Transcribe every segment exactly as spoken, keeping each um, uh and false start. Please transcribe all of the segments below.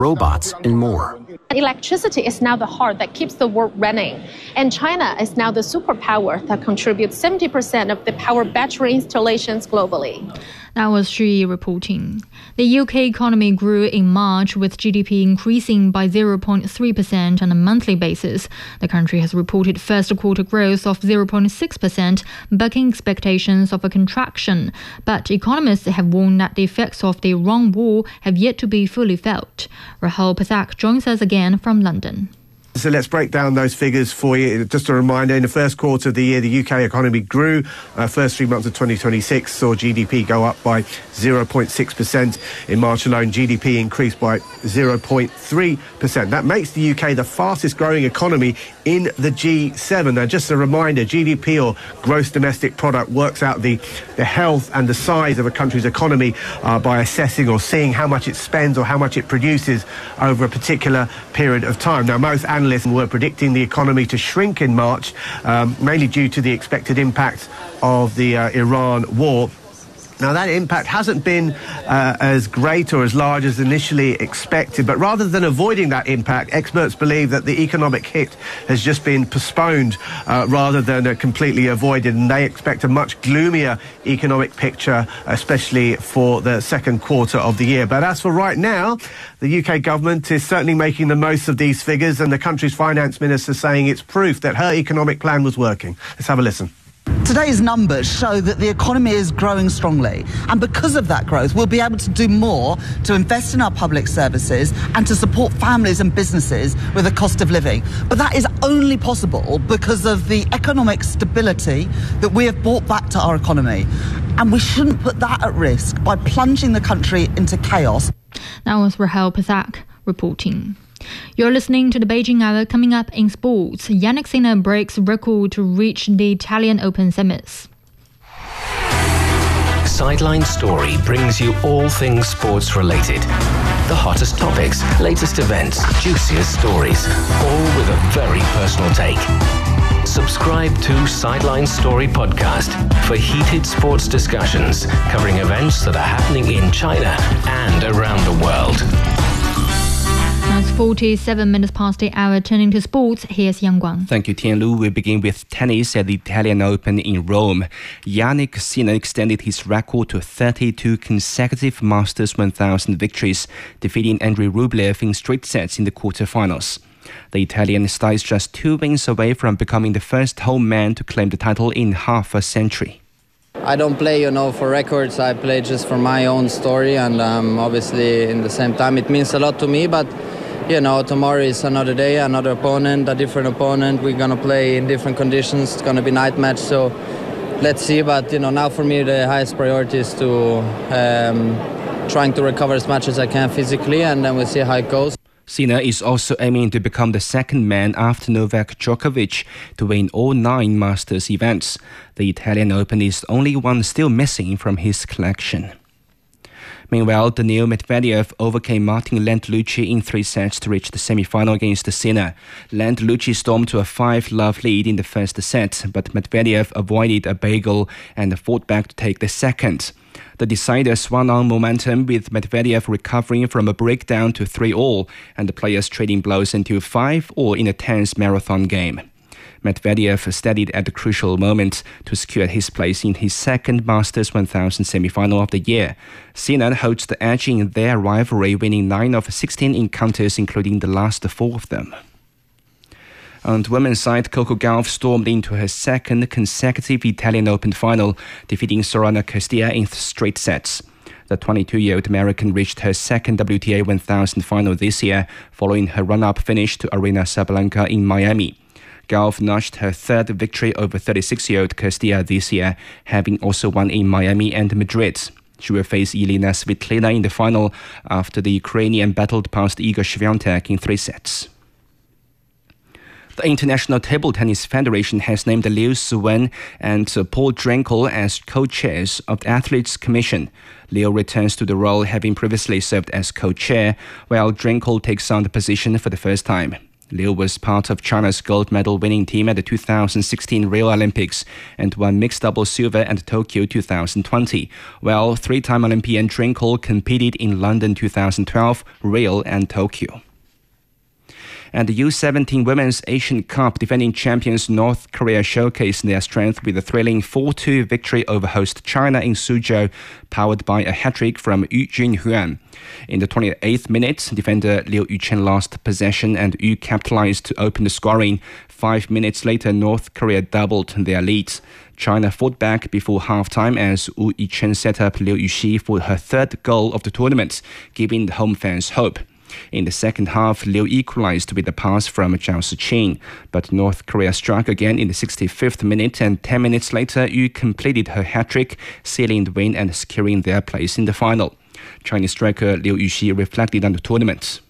robots, and more. Electricity is now the heart that keeps the world running. And China is now the superpower that contributes seventy percent of the power battery installations globally. That was Shi reporting. The U K economy grew in March, with G D P increasing by zero point three percent on a monthly basis. The country has reported first quarter growth of zero point six percent, bucking expectations of a contraction. But economists have warned that the effects of the Iran war have yet to be fully felt. Rahul Pathak joins us again from London. So let's break down those figures for you. Just a reminder, in the first quarter of the year, the U K economy grew. Uh, first three months of twenty twenty-six saw G D P go up by zero point six percent. In March alone, G D P increased by zero point three percent. That makes the U K the fastest growing economy in the G seven. Now, just a reminder, G D P, or gross domestic product, works out the, the health and the size of a country's economy uh, by assessing or seeing how much it spends or how much it produces over a particular period of time. Now, most analysts were predicting the economy to shrink in March, um, mainly due to the expected impact of the uh, Iran war. Now, that impact hasn't been uh, as great or as large as initially expected, but rather than avoiding that impact, experts believe that the economic hit has just been postponed uh, rather than uh, completely avoided, and they expect a much gloomier economic picture, especially for the second quarter of the year. But as for right now, the U K government is certainly making the most of these figures, and the country's finance minister saying it's proof that her economic plan was working. Let's have a listen. Today's numbers show that the economy is growing strongly, and because of that growth we'll be able to do more to invest in our public services and to support families and businesses with the cost of living. But that is only possible because of the economic stability that we have brought back to our economy, and we shouldn't put that at risk by plunging the country into chaos. That was Rahul Pathak reporting. You're listening to the Beijing Hour. Coming up in sports, Jannik Sinner breaks record to reach the Italian Open semis. Sideline Story brings you all things sports related. The hottest topics, latest events, juiciest stories, all with a very personal take. Subscribe to Sideline Story podcast for heated sports discussions covering events that are happening in China and around the world. Now it's forty-seven minutes past the hour. Turning to sports, here's Yang Guang. Thank you, Tianlu. We begin with tennis at the Italian Open in Rome. Jannik Sinner extended his record to thirty-two consecutive Masters one thousand victories, defeating Andrei Rublev in straight sets in the quarterfinals. The Italian star is just two wins away from becoming the first home man to claim the title in half a century. I don't play, you know, for records. I play just for my own story, and um, obviously in the same time it means a lot to me. But you know, tomorrow is another day, another opponent, a different opponent. We're gonna play in different conditions. It's gonna be night match, so let's see. But you know, now for me the highest priority is to um, trying to recover as much as I can physically, and then we'll see how it goes. Sinner is also aiming to become the second man after Novak Djokovic to win all nine Masters events. The Italian Open is the only one still missing from his collection. Meanwhile, Daniil Medvedev overcame Martin Landaluce in three sets to reach the semi-final against Sinner. Landaluce stormed to a five-love lead in the first set, but Medvedev avoided a bagel and fought back to take the second. The decider swung on momentum, with Medvedev recovering from a breakdown to three all, and the players trading blows until five all in a tense marathon game. Medvedev steadied at the crucial moment to secure his place in his second Masters one thousand semi-final of the year. Sinner holds the edge in their rivalry, winning nine of sixteen encounters, including the last four of them. On the women's side, Coco Gauff stormed into her second consecutive Italian Open final, defeating Sorana Castilla in straight sets. The twenty-two-year-old American reached her second W T A one thousand final this year, following her run-up finish to Arena Sabalenka in Miami. Gauff notched her third victory over thirty-six-year-old Castilla this year, having also won in Miami and Madrid. She will face Elena Svitolina in the final after the Ukrainian battled past Igor Swiatek in three sets. The International Table Tennis Federation has named Liu Suwen and Paul Drenkel as co-chairs of the Athletes Commission. Liu returns to the role, having previously served as co-chair, while Drenkel takes on the position for the first time. Liu was part of China's gold medal winning team at the two thousand sixteen Rio Olympics and won mixed double silver at Tokyo two thousand twenty, while three-time Olympian Trinkle competed in London two thousand twelve, Rio and Tokyo. And the U seventeen Women's Asian Cup defending champions North Korea showcased their strength with a thrilling four two victory over host China in Suzhou, powered by a hat-trick from Yu Junhuan. In the twenty-eighth minute, defender Liu Yuchen lost possession and Yu capitalized to open the scoring. Five minutes later, North Korea doubled their lead. China fought back before halftime as Wu Yichen set up Liu Yuxi for her third goal of the tournament, giving the home fans hope. In the second half, Liu equalized with a pass from Zhao Siqing, but North Korea struck again in the sixty-fifth minute, and ten minutes later, Yu completed her hat-trick, sealing the win and securing their place in the final. Chinese striker Liu Yuxi reflected on the tournament.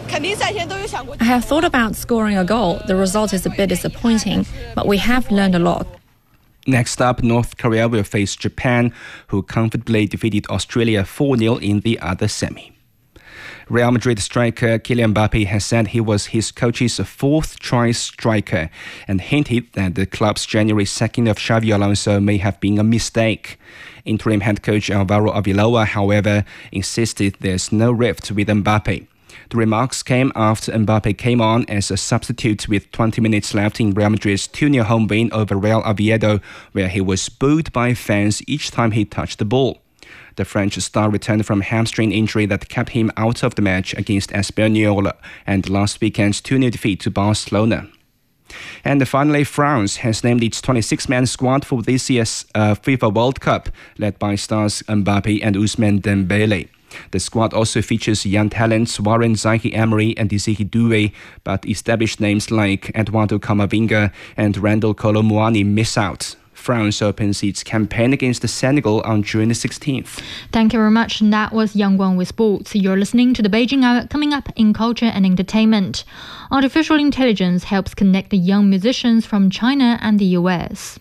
I have thought about scoring a goal. The result is a bit disappointing, but we have learned a lot. Next up, North Korea will face Japan, who comfortably defeated Australia four nil in the other semi. Real Madrid striker Kylian Mbappe has said he was his coach's fourth choice striker and hinted that the club's January sacking of Xavi Alonso may have been a mistake. Interim head coach Alvaro Arbeloa, however, insisted there's no rift with Mbappe. The remarks came after Mbappe came on as a substitute with twenty minutes left in Real Madrid's two nil home win over Real Oviedo, where he was booed by fans each time he touched the ball. The French star returned from hamstring injury that kept him out of the match against Espanyol and last weekend's two nil defeat to Barcelona. And finally, France has named its twenty-six man squad for this year's uh, FIFA World Cup, led by stars Mbappe and Ousmane Dembele. The squad also features young talents Warren Zaïre-Emery and Desiré Doué, but established names like Eduardo Camavinga and Randall Kolo Muani miss out. France opens its campaign against Senegal on June sixteenth. Thank you very much. And that was Yang Guang with sports. You're listening to the Beijing Hour. Coming up in culture and entertainment, artificial intelligence helps connect the young musicians from China and the U S.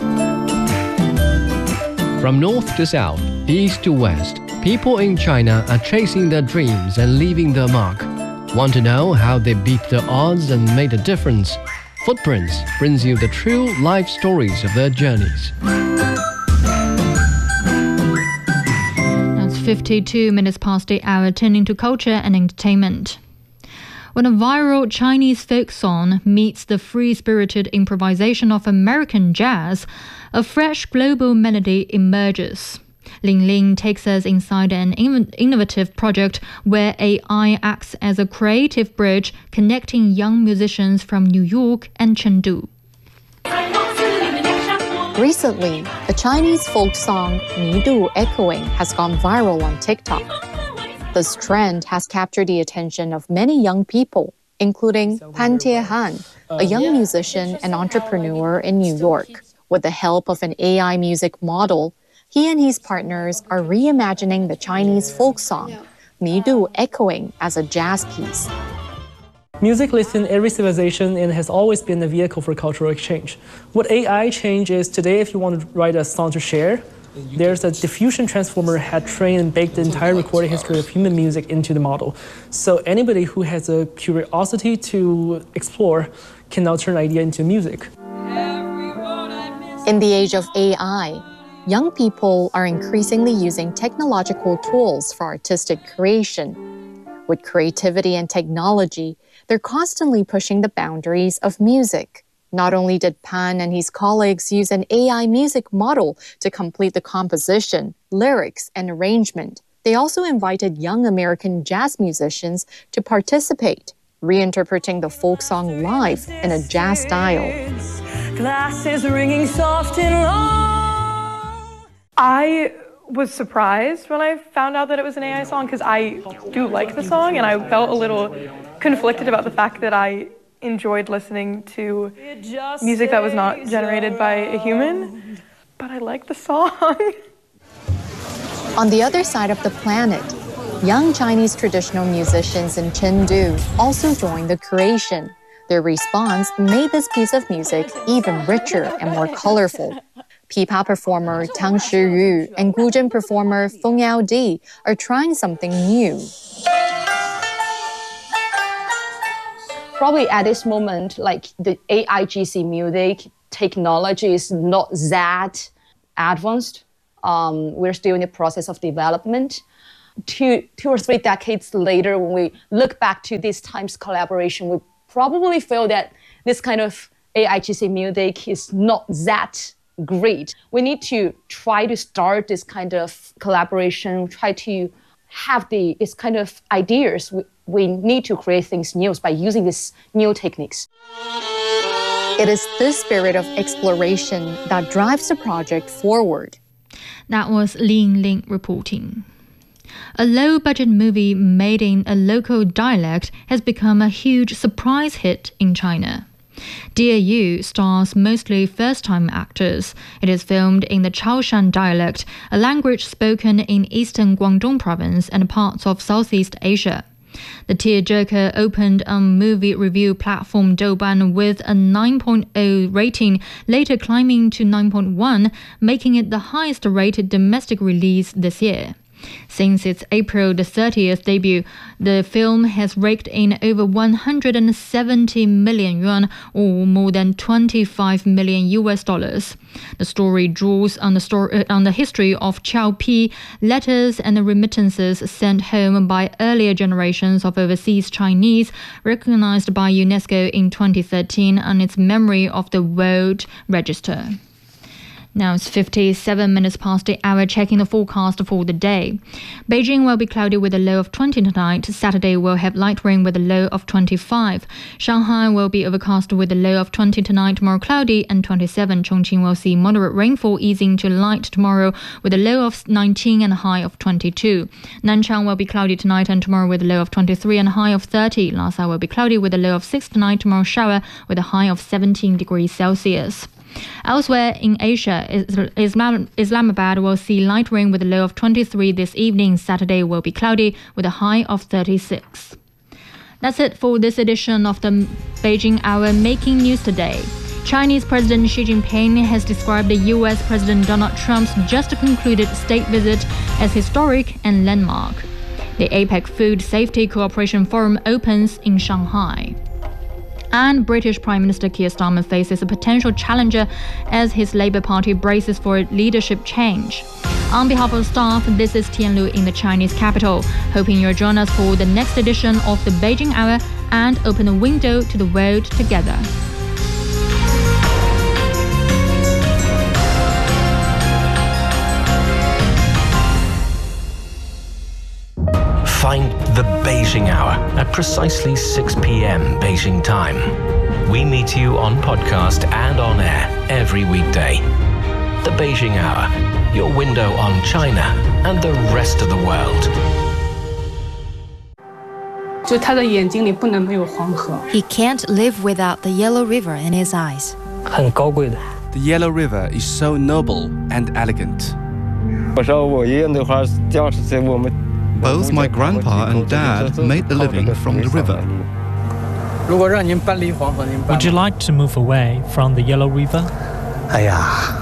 From north to south, east to west, people in China are chasing their dreams and leaving their mark. Want to know how they beat the odds and made a difference? Footprints brings you the true life stories of their journeys. That's fifty-two minutes past the hour, turning to culture and entertainment. When a viral Chinese folk song meets the free-spirited improvisation of American jazz, a fresh global melody emerges. Ling Ling takes us inside an innovative project where A I acts as a creative bridge connecting young musicians from New York and Chengdu. Recently, a Chinese folk song, Nidu Echoing, has gone viral on TikTok. This trend has captured the attention of many young people, including Pan Tiehan, a young musician and entrepreneur in New York. With the help of an A I music model, he and his partners are reimagining the Chinese folk song, Nidu Echoing, as a jazz piece. Music lives in every civilization and has always been a vehicle for cultural exchange. What A I changed is today, if you want to write a song to share, there's a diffusion transformer had trained and baked the entire recording history of human music into the model. So anybody who has a curiosity to explore can now turn an idea into music. In the age of A I, young people are increasingly using technological tools for artistic creation. With creativity and technology, they're constantly pushing the boundaries of music. Not only did Pan and his colleagues use an A I music model to complete the composition, lyrics, and arrangement, they also invited young American jazz musicians to participate, reinterpreting the folk song live in a jazz style. Glasses ringing soft and long. I was surprised when I found out that it was an A I song because I do like the song, and I felt a little conflicted about the fact that I enjoyed listening to music that was not generated by a human, but I like the song. On the other side of the planet, young Chinese traditional musicians in Chengdu also joined the creation. Their response made this piece of music even richer and more colorful. Pipa performer Tang Shiyu and Guzheng performer Feng Yaodi are trying something new. probably at this moment, like the A I G C music technology is not that advanced. Um, we're still in the process of development. Two, two or three decades later, when we look back to this time's collaboration, we probably feel that this kind of A I G C music is not that great. We need to try to start this kind of collaboration, try to have the this kind of ideas. We, we need to create things new by using these new techniques. It is this spirit of exploration that drives the project forward. That was Lin Ling reporting. A low-budget movie made in a local dialect has become a huge surprise hit in China. Dear You stars mostly first-time actors. It is filmed in the Chaoshan dialect, a language spoken in eastern Guangdong province and parts of Southeast Asia. The tearjerker opened on movie review platform Douban with a nine point oh rating, later climbing to nine point one, making it the highest-rated domestic release this year. Since its April the thirtieth debut, the film has raked in over one hundred seventy million yuan, or more than twenty-five million U S dollars. The story draws on the story on the history of Qiao Pi, letters and remittances sent home by earlier generations of overseas Chinese, recognized by UNESCO in twenty thirteen on its Memory of the World Register. Now it's fifty-seven minutes past the hour, checking the forecast for the day. Beijing will be cloudy with a low of twenty tonight. Saturday will have light rain with a low of twenty-five. Shanghai will be overcast with a low of twenty tonight, tomorrow cloudy, and twenty-seven. Chongqing will see moderate rainfall easing to light tomorrow with a low of nineteen and a high of twenty-two. Nanchang will be cloudy tonight and tomorrow with a low of twenty-three and a high of thirty. Lhasa will be cloudy with a low of six tonight, tomorrow shower with a high of seventeen degrees Celsius. Elsewhere in Asia, Islam, Islamabad will see light rain with a low of twenty-three this evening. Saturday will be cloudy with a high of thirty-six. That's it for this edition of the Beijing Hour, making news today. Chinese President Xi Jinping has described the U S President Donald Trump's just concluded state visit as historic and landmark. The APEC Food Safety Cooperation Forum opens in Shanghai. And British Prime Minister Keir Starmer faces a potential challenger as his Labour Party braces for leadership change. On behalf of staff, this is Tian Lu in the Chinese capital, hoping you'll join us for the next edition of the Beijing Hour and open a window to the world together. Find the Beijing Hour at precisely six p.m. Beijing time. We meet you on podcast and on air every weekday. The Beijing Hour, your window on China and the rest of the world. He can't live without the Yellow River in his eyes. The Yellow River is so noble and elegant. Both my grandpa and dad made a living from the river. Would you like to move away from the Yellow River? I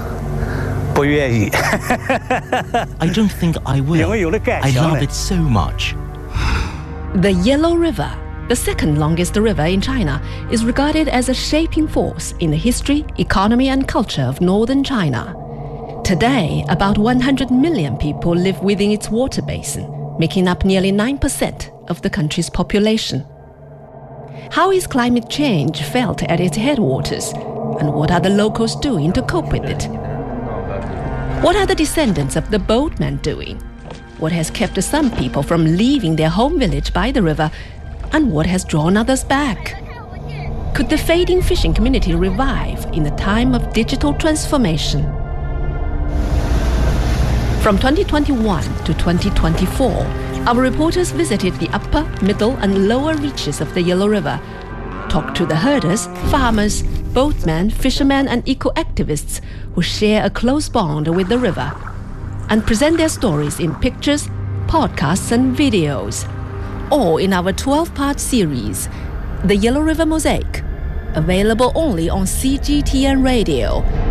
don't think I will. I love it so much. The Yellow River, the second longest river in China, is regarded as a shaping force in the history, economy and culture of northern China. Today, about one hundred million people live within its water basin, making up nearly nine percent of the country's population. How is climate change felt at its headwaters, and what are the locals doing to cope with it? What are the descendants of the boatmen doing? What has kept some people from leaving their home village by the river, and what has drawn others back? Could the fading fishing community revive in the time of digital transformation? From twenty twenty-one to twenty twenty-four, our reporters visited the upper, middle and lower reaches of the Yellow River, talked to the herders, farmers, boatmen, fishermen and eco-activists who share a close bond with the river, and present their stories in pictures, podcasts and videos, all in our twelve-part series, The Yellow River Mosaic, available only on C G T N Radio